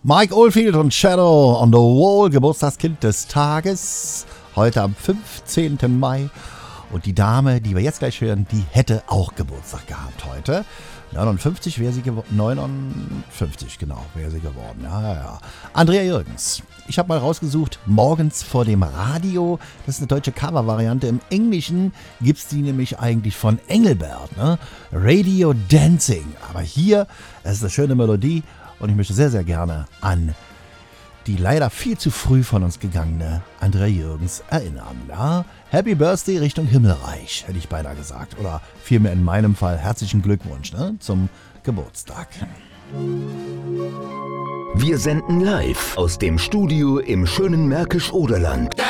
Mike Oldfield und Shadow on the Wall, Geburtstagskind des Tages, heute am 15. Mai. Und die Dame, die wir jetzt gleich hören, die hätte auch Geburtstag gehabt heute. 59 wäre sie geworden. 59, genau, wäre sie geworden. Ja. Andrea Jürgens. Ich habe mal rausgesucht, morgens vor dem Radio. Das ist eine deutsche Cover-Variante. Im Englischen gibt es die nämlich eigentlich von Engelbert. Ne? Radio Dancing. Aber hier, es ist eine schöne Melodie. Und ich möchte sehr, sehr gerne an die leider viel zu früh von uns gegangene Andrea Jürgens erinnern. Ja? Happy Birthday Richtung Himmelreich, hätte ich beinahe gesagt. Oder vielmehr in meinem Fall herzlichen Glückwunsch zum Geburtstag. Wir senden live aus dem Studio im schönen Märkisch-Oderland.